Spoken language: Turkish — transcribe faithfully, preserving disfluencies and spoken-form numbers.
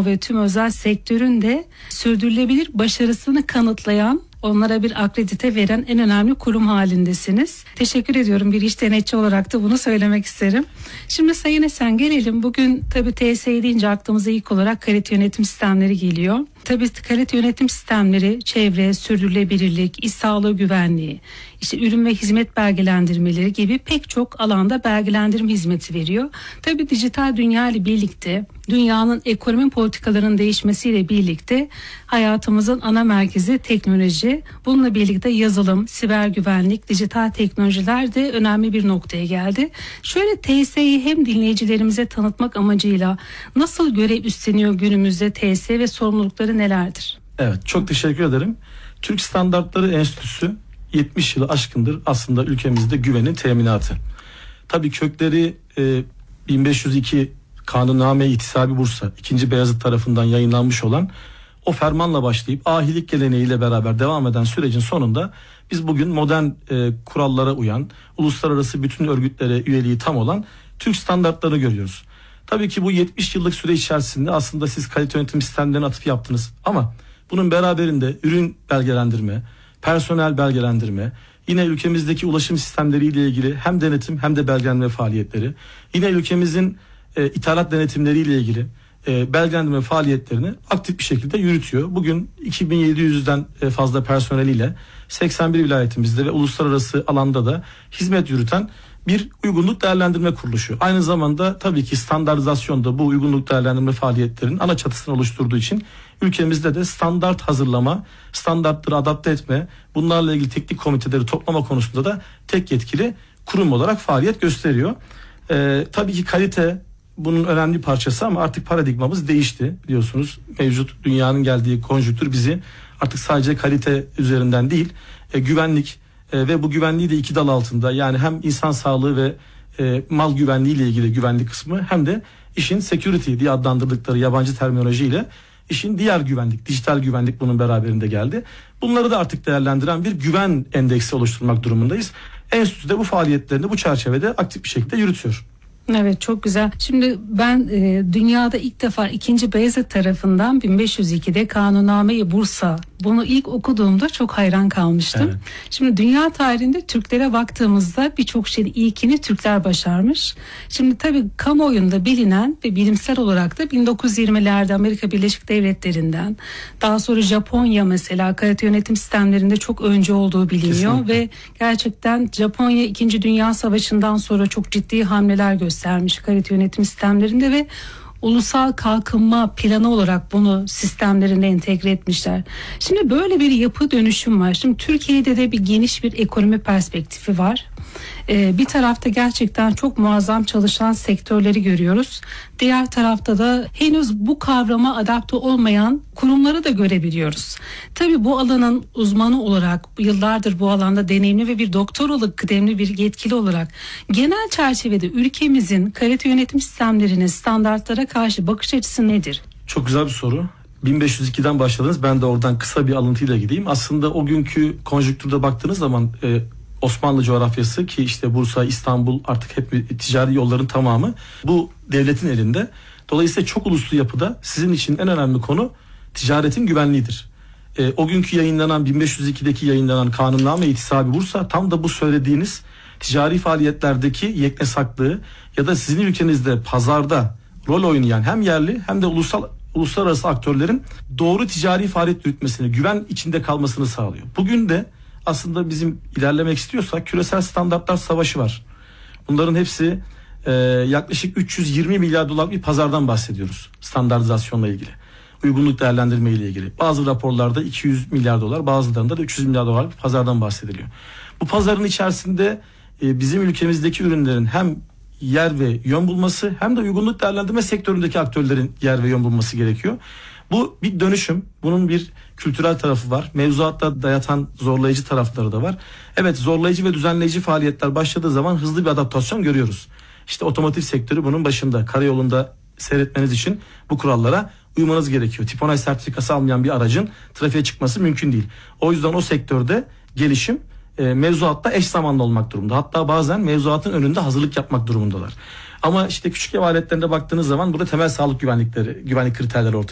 kamu ve tüm özel sektörün de sürdürülebilir başarısını kanıtlayan, onlara bir akredite veren en önemli kurum halindesiniz. Teşekkür ediyorum, bir iş denetçi olarak da bunu söylemek isterim. Şimdi Sayın Esen, gelelim. Bugün tabii T S E deyince aklımıza ilk olarak kalite yönetim sistemleri geliyor. Tabii kalite yönetim sistemleri çevre, sürdürülebilirlik, iş sağlığı güvenliği, işte ürün ve hizmet belgelendirmeleri gibi pek çok alanda belgelendirme hizmeti veriyor. Tabii dijital dünya ile birlikte, dünyanın ekonomi politikalarının değişmesiyle birlikte hayatımızın ana merkezi teknoloji. Bununla birlikte yazılım, siber güvenlik, dijital teknolojiler de önemli bir noktaya geldi. Şöyle T S E'yi hem dinleyicilerimize tanıtmak amacıyla nasıl görev üstleniyor günümüzde T S E ve sorumlulukları nelerdir? Evet, çok teşekkür ederim. Türk Standartları Enstitüsü yetmiş yılı aşkındır aslında ülkemizde güvenin teminatı. Tabii kökleri e, bin beş yüz iki Kanunname-i İhtisabi Bursa ikinci. Beyazıt tarafından yayınlanmış olan o fermanla başlayıp ahilik geleneğiyle beraber devam eden sürecin sonunda biz bugün modern e, kurallara uyan, uluslararası bütün örgütlere üyeliği tam olan Türk standartlarını görüyoruz. Tabii ki bu yetmiş yıllık süre içerisinde aslında siz kalite yönetim sistemlerine atıf yaptınız ama bunun beraberinde ürün belgelendirme, personel belgelendirme, yine ülkemizdeki ulaşım sistemleriyle ilgili hem denetim hem de belgelendirme faaliyetleri, yine ülkemizin e, ithalat denetimleriyle ilgili e, belgelendirme faaliyetlerini aktif bir şekilde yürütüyor. Bugün iki bin yedi yüzden fazla personeliyle seksen bir vilayetimizde ve uluslararası alanda da hizmet yürüten bir uygunluk değerlendirme kuruluşu. Aynı zamanda tabii ki standartizasyonda bu uygunluk değerlendirme faaliyetlerinin ana çatısını oluşturduğu için ülkemizde de standart hazırlama, standartları adapte etme, bunlarla ilgili teknik komiteleri toplama konusunda da tek yetkili kurum olarak faaliyet gösteriyor. Ee, tabii ki kalite bunun önemli parçası ama artık paradigmamız değişti biliyorsunuz. Mevcut dünyanın geldiği konjüktür bizi artık sadece kalite üzerinden değil, e, güvenlik e, ve bu güvenliği de iki dal altında, yani hem insan sağlığı ve e, mal güvenliği ile ilgili güvenlik kısmı hem de işin security diye adlandırdıkları yabancı terminolojiyle işin diğer güvenlik, dijital güvenlik bunun beraberinde geldi. Bunları da artık değerlendiren bir güven endeksi oluşturmak durumundayız. Enstitü de bu faaliyetlerini bu çerçevede aktif bir şekilde yürütüyor. Evet, çok güzel. Şimdi ben e, dünyada ilk defa ikinci. Beyazıt tarafından bin beş yüz ikide Kanunname-i Bursa, bunu ilk okuduğumda çok hayran kalmıştım. Evet. Şimdi dünya tarihinde Türklere baktığımızda birçok şeyin ilkini Türkler başarmış. Şimdi tabii kamuoyunda bilinen ve bilimsel olarak da bin dokuz yüz yirmilerde Amerika Birleşik Devletleri'nden, daha sonra Japonya mesela kalite yönetim sistemlerinde çok önce olduğu biliniyor. Kesinlikle. Ve gerçekten Japonya ikinci. Dünya Savaşı'ndan sonra çok ciddi hamleler göstermiş kalite yönetim sistemlerinde ve ulusal kalkınma planı olarak bunu sistemlerine entegre etmişler. Şimdi böyle bir yapı dönüşüm var. Şimdi Türkiye'de de bir geniş bir ekonomi perspektifi var. Ee, bir tarafta gerçekten çok muazzam çalışan sektörleri görüyoruz. Diğer tarafta da henüz bu kavrama adapte olmayan kurumları da görebiliyoruz. Tabii bu alanın uzmanı olarak, yıllardır bu alanda deneyimli ve bir doktoralık kıdemli bir yetkili olarak genel çerçevede ülkemizin kalite yönetim sistemlerinin standartlara karşı bakış açısı nedir? Çok güzel bir soru. bin beş yüz ikiden başladınız. Ben de oradan kısa bir alıntıyla gideyim. Aslında o günkü konjüktürde baktığınız zaman e, Osmanlı coğrafyası, ki işte Bursa, İstanbul, artık hep ticari yolların tamamı bu devletin elinde. Dolayısıyla çok uluslu yapıda sizin için en önemli konu ticaretin güvenliğidir. E, o günkü yayınlanan bin beş yüz ikideki yayınlanan Kanunname-i İhtisabi Bursa tam da bu söylediğiniz ticari faaliyetlerdeki yeknesaklığı ya da sizin ülkenizde pazarda rol oynayan hem yerli hem de ulusal uluslararası aktörlerin doğru ticari faaliyet yürütmesini, güven içinde kalmasını sağlıyor. Bugün de aslında bizim ilerlemek istiyorsak küresel standartlar savaşı var. Bunların hepsi e, yaklaşık üç yüz yirmi milyar dolar bir pazardan bahsediyoruz standartizasyonla ilgili. Uygunluk değerlendirme ile ilgili. Bazı raporlarda iki yüz milyar dolar, bazılarında da üç yüz milyar dolar bir pazardan bahsediliyor. Bu pazarın içerisinde e, bizim ülkemizdeki ürünlerin hem yer ve yön bulması hem de uygunluk değerlendirme sektöründeki aktörlerin yer ve yön bulması gerekiyor. Bu bir dönüşüm. Bunun bir kültürel tarafı var. Mevzuatta dayatan zorlayıcı tarafları da var. Evet, zorlayıcı ve düzenleyici faaliyetler başladığı zaman hızlı bir adaptasyon görüyoruz. İşte otomotiv sektörü bunun başında. Karayolunda seyretmeniz için bu kurallara uymanız gerekiyor. Tip onay sertifikası almayan bir aracın trafiğe çıkması mümkün değil. O yüzden o sektörde gelişim e, mevzuatta eş zamanlı olmak durumunda. Hatta bazen mevzuatın önünde hazırlık yapmak durumundalar. Ama işte küçük ev aletlerine baktığınız zaman burada temel sağlık güvenlikleri, güvenlik kriterleri ortaya